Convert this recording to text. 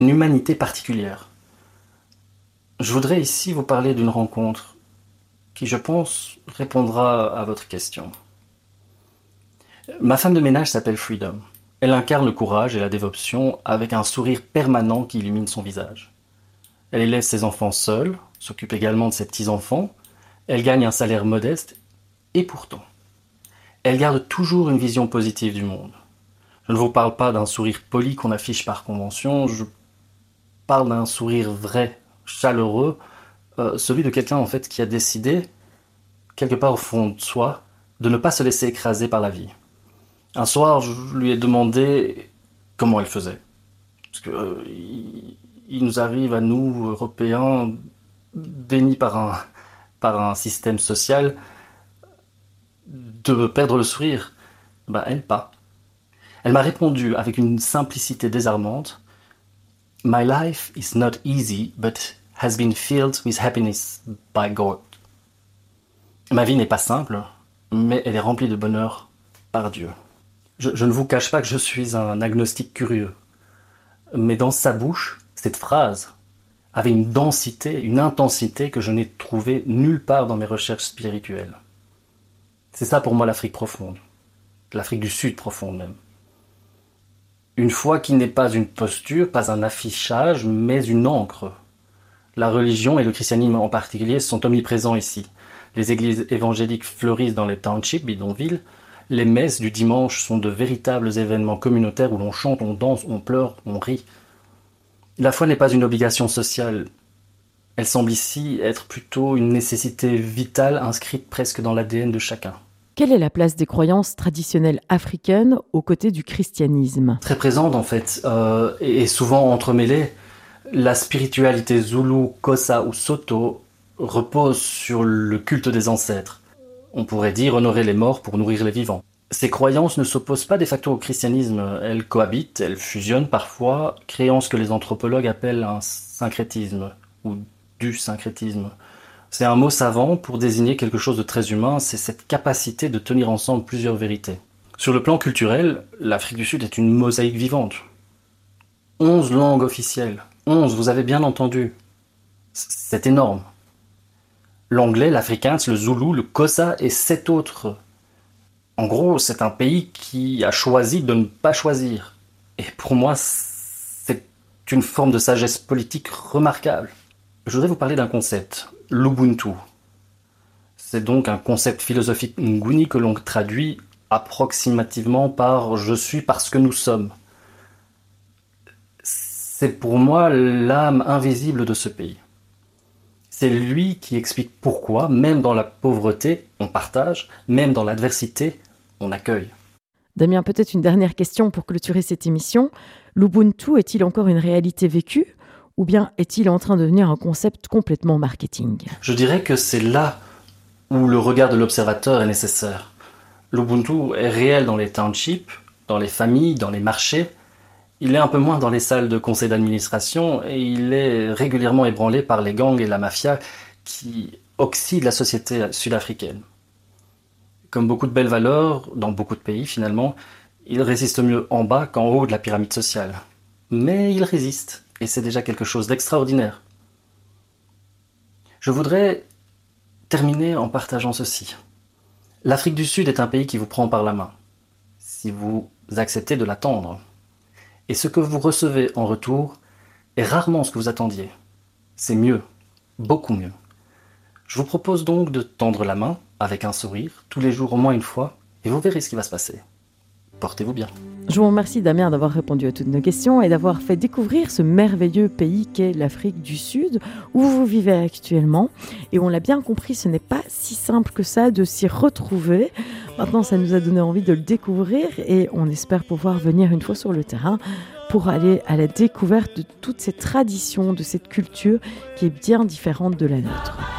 une humanité particulière. Je voudrais ici vous parler d'une rencontre qui, je pense, répondra à votre question. Ma femme de ménage s'appelle Freedom. Elle incarne le courage et la dévotion avec un sourire permanent qui illumine son visage. Elle élève ses enfants seule, s'occupe également de ses petits-enfants, elle gagne un salaire modeste, et pourtant, elle garde toujours une vision positive du monde. Je ne vous parle pas d'un sourire poli qu'on affiche par convention, je parle d'un sourire vrai, chaleureux, celui de quelqu'un en fait qui a décidé, quelque part au fond de soi, de ne pas se laisser écraser par la vie. Un soir, je lui ai demandé comment elle faisait. Parce que il nous arrive à nous, Européens, bénis par un système social, de perdre le sourire. Elle pas. Elle m'a répondu avec une simplicité désarmante. My life is not easy, but has been filled with happiness by God. Ma vie n'est pas simple, mais elle est remplie de bonheur par Dieu. Je ne vous cache pas que je suis un agnostique curieux. Mais dans sa bouche, cette phrase avait une densité, une intensité que je n'ai trouvée nulle part dans mes recherches spirituelles. C'est ça pour moi l'Afrique profonde. L'Afrique du Sud profonde même. Une foi qui n'est pas une posture, pas un affichage, mais une encre. La religion et le christianisme en particulier sont omniprésents ici. Les églises évangéliques fleurissent dans les townships, bidonvilles. Les messes du dimanche sont de véritables événements communautaires où l'on chante, on danse, on pleure, on rit. La foi n'est pas une obligation sociale. Elle semble ici être plutôt une nécessité vitale inscrite presque dans l'ADN de chacun. Quelle est la place des croyances traditionnelles africaines aux côtés du christianisme ? Très présente en fait, et souvent entremêlée. La spiritualité zoulou, Xhosa ou Soto repose sur le culte des ancêtres. On pourrait dire honorer les morts pour nourrir les vivants. Ces croyances ne s'opposent pas de facto au christianisme, elles cohabitent, elles fusionnent parfois, créant ce que les anthropologues appellent un syncrétisme, ou du syncrétisme. C'est un mot savant pour désigner quelque chose de très humain, c'est cette capacité de tenir ensemble plusieurs vérités. Sur le plan culturel, l'Afrique du Sud est une mosaïque vivante. 11 langues officielles. 11, vous avez bien entendu. C'est énorme. L'anglais, l'afrikaans, le zoulou, le xhosa et 7 autres. En gros, c'est un pays qui a choisi de ne pas choisir. Et pour moi, c'est une forme de sagesse politique remarquable. Je voudrais vous parler d'un concept, l'Ubuntu. C'est donc un concept philosophique nguni que l'on traduit approximativement par « je suis parce que nous sommes ». C'est pour moi l'âme invisible de ce pays. C'est lui qui explique pourquoi, même dans la pauvreté, on partage, même dans l'adversité, on accueille. Damien, peut-être une dernière question pour clôturer cette émission. L'Ubuntu est-il encore une réalité vécue ou bien est-il en train de devenir un concept complètement marketing ? Je dirais que c'est là où le regard de l'observateur est nécessaire. L'Ubuntu est réel dans les townships, dans les familles, dans les marchés. Il est un peu moins dans les salles de conseil d'administration et il est régulièrement ébranlé par les gangs et la mafia qui oxydent la société sud-africaine. Comme beaucoup de belles valeurs, dans beaucoup de pays finalement, il résiste mieux en bas qu'en haut de la pyramide sociale. Mais il résiste, et c'est déjà quelque chose d'extraordinaire. Je voudrais terminer en partageant ceci. L'Afrique du Sud est un pays qui vous prend par la main, si vous acceptez de l'attendre. Et ce que vous recevez en retour est rarement ce que vous attendiez. C'est mieux, beaucoup mieux. Je vous propose donc de tendre la main, avec un sourire, tous les jours au moins une fois, et vous verrez ce qui va se passer. Portez-vous bien. Je vous remercie Damien d'avoir répondu à toutes nos questions et d'avoir fait découvrir ce merveilleux pays qu'est l'Afrique du Sud, où vous vivez actuellement. Et on l'a bien compris, ce n'est pas si simple que ça de s'y retrouver. Maintenant, ça nous a donné envie de le découvrir et on espère pouvoir venir une fois sur le terrain pour aller à la découverte de toutes ces traditions, de cette culture qui est bien différente de la nôtre.